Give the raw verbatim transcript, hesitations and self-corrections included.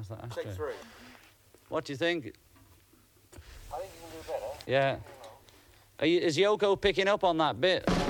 that Take ashtray. three. What do you think? I think you can do better. Yeah. Are you, is Yoko picking up on that bit?